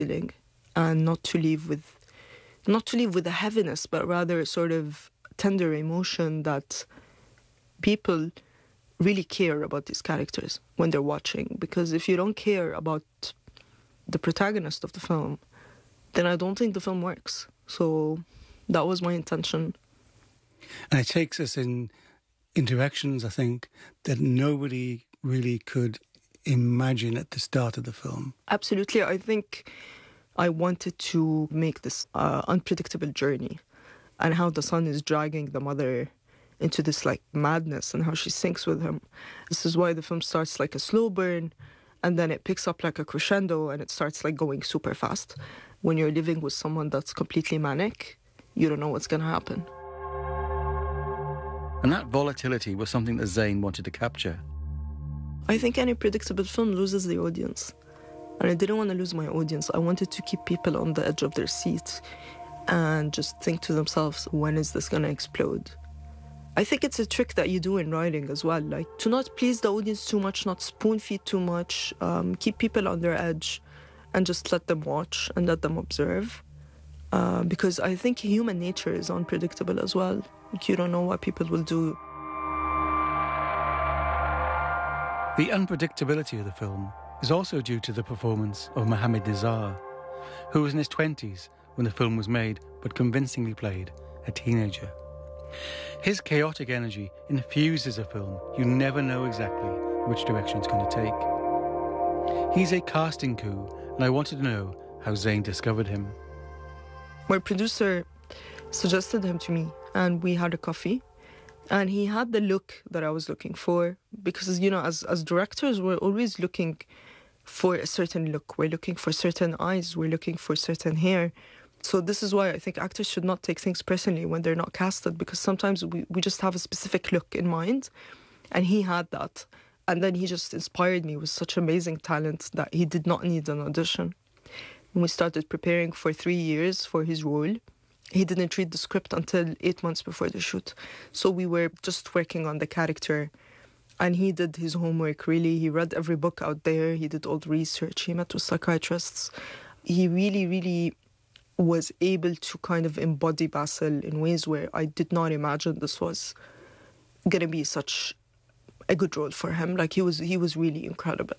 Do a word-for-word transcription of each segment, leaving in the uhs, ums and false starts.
feeling, and not to leave with, not to leave with a heaviness, but rather sort of tender emotion that people really care about these characters when they're watching. Because if you don't care about the protagonist of the film, then I don't think the film works. So that was my intention. And it takes us in interactions, I think, that nobody really could imagine at the start of the film. Absolutely. I think I wanted to make this uh, unpredictable journey, and how the son is dragging the mother into this like madness, and how she sinks with him. This is why the film starts like a slow burn, and then it picks up like a crescendo, and it starts like going super fast. When you're living with someone that's completely manic, you don't know what's going to happen. And that volatility was something that Zain wanted to capture. I think any predictable film loses the audience. And I didn't want to lose my audience. I wanted to keep people on the edge of their seats and just think to themselves, when is this going to explode? I think it's a trick that you do in writing as well, like to not please the audience too much, not spoon feed too much, um, keep people on their edge and just let them watch and let them observe. Uh, because I think human nature is unpredictable as well. Like, you don't know what people will do. The unpredictability of the film is also due to the performance of Mohamed Nizar, who was in his twenties when the film was made, but convincingly played a teenager. His chaotic energy infuses a film you never know exactly which direction it's going to take. He's a casting coup, and I wanted to know how Zain discovered him. My producer suggested him to me, and we had a coffee. And he had the look that I was looking for, because, you know, as, as directors, we're always looking for a certain look. We're looking for certain eyes. We're looking for certain hair. So this is why I think actors should not take things personally when they're not casted, because sometimes we, we just have a specific look in mind, and he had that. And then he just inspired me with such amazing talent that he did not need an audition. When we started preparing for three years for his role, he didn't read the script until eight months before the shoot. So we were just working on the character. And he did his homework, really. He read every book out there. He did all the research. He met with psychiatrists. He really, really was able to kind of embody Basil in ways where I did not imagine this was going to be such a good role for him. Like, he was, he was really incredible.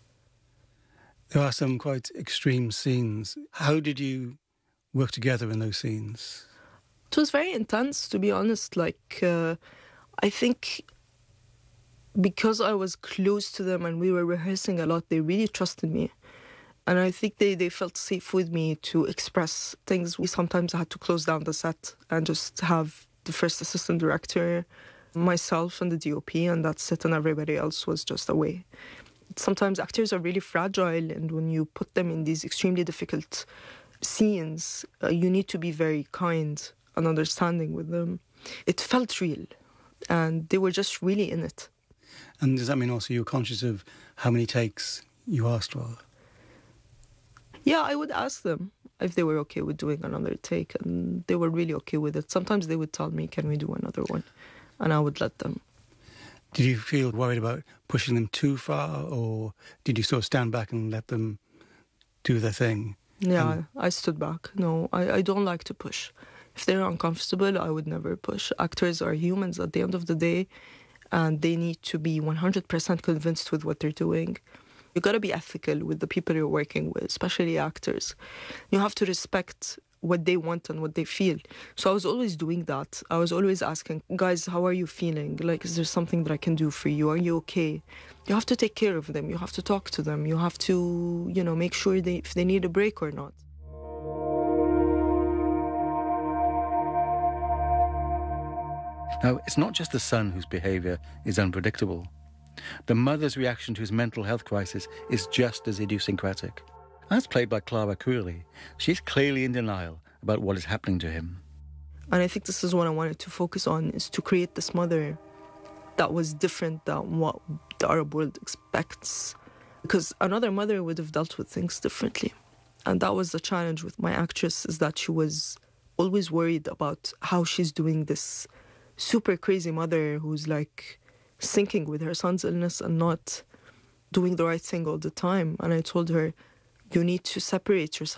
There are some quite extreme scenes. How did you work together in those scenes? It was very intense, to be honest. Like, uh, I think because I was close to them and we were rehearsing a lot, they really trusted me. And I think they, they felt safe with me to express things. We sometimes had to close down the set and just have the first assistant director, myself and the D O P, and that's it, and everybody else was just away. Sometimes actors are really fragile, and when you put them in these extremely difficult scenes, uh, you need to be very kind and understanding with them. It felt real, and they were just really in it. And does that mean also you're conscious of how many takes you asked for? Yeah, I would ask them if they were okay with doing another take, and they were really okay with it. Sometimes they would tell me, can we do another one? And I would let them. Did you feel worried about pushing them too far, or did you sort of stand back and let them do their thing? Yeah, and... I stood back. No, I, I don't like to push. If they're uncomfortable, I would never push. Actors are humans at the end of the day, and they need to be one hundred percent convinced with what they're doing. You got to be ethical with the people you're working with, especially actors. You have to respect what they want and what they feel. So I was always doing that. I was always asking, guys, how are you feeling? Like, is there something that I can do for you? Are you okay? You have to take care of them. You have to talk to them. You have to, you know, make sure they, if they need a break or not. Now, it's not just the son whose behaviour is unpredictable. The mother's reaction to his mental health crisis is just as idiosyncratic. As played by Clara Curley, she's clearly in denial about what is happening to him. And I think this is what I wanted to focus on, is to create this mother that was different than what the Arab world expects. Because another mother would have dealt with things differently. And that was the challenge with my actress, is that she was always worried about how she's doing this super crazy mother who's like sinking with her son's illness and not doing the right thing all the time. And I told her, you need to separate yourself